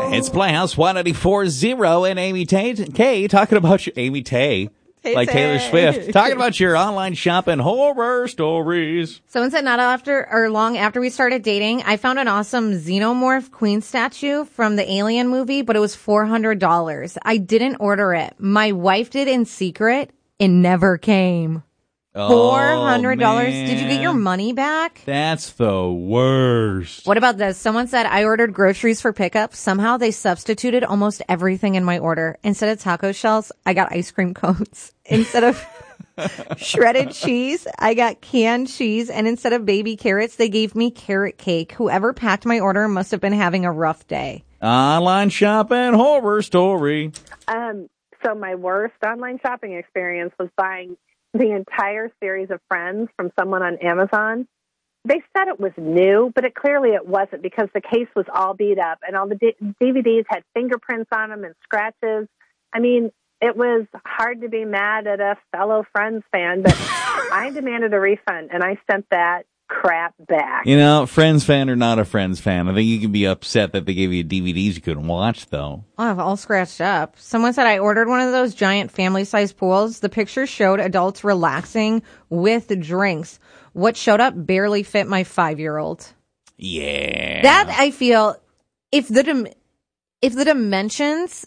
It's Playhouse 184.0 and Amy K talking about your Amy Tay. Like Taylor Swift, talking about your online shopping horror stories. Someone said long after we started dating, I found an awesome Xenomorph Queen statue from the Alien movie, but it was $400. I didn't order it. My wife did in secret. It never came. $400. Did you get your money back? That's the worst. What about this? Someone said, I ordered groceries for pickup. Somehow they substituted almost everything in my order. Instead of taco shells, I got ice cream cones. Instead of shredded cheese, I got canned cheese. And instead of baby carrots, they gave me carrot cake. Whoever packed my order must have been having a rough day. Online shopping horror story. So my worst online shopping experience was buying the entire series of Friends from someone on Amazon. They said it was new, but clearly it wasn't, because the case was all beat up and all the DVDs had fingerprints on them and scratches. I mean, it was hard to be mad at a fellow Friends fan, but I demanded a refund and I sent that crap back. You know, Friends fan or not a Friends fan, I think you can be upset that they gave you DVDs you couldn't watch, though. Oh, all scratched up. Someone said, I ordered one of those giant family-sized pools. The picture showed adults relaxing with drinks. What showed up barely fit my 5-year-old. Yeah. That, I feel, if the dimensions,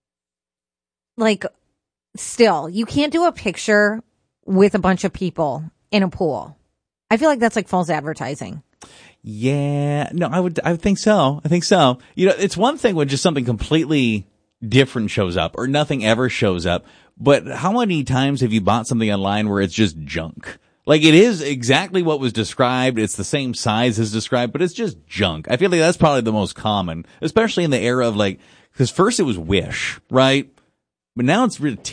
like, still, you can't do a picture with a bunch of people in a pool. I feel like that's like false advertising. Yeah, no, I would think so. I think so. You know, it's one thing when just something completely different shows up or nothing ever shows up. But how many times have you bought something online where it's just junk? Like, it is exactly what was described. It's the same size as described, but it's just junk. I feel like that's probably the most common, especially in the era of, like, because first it was Wish, right? But now it's really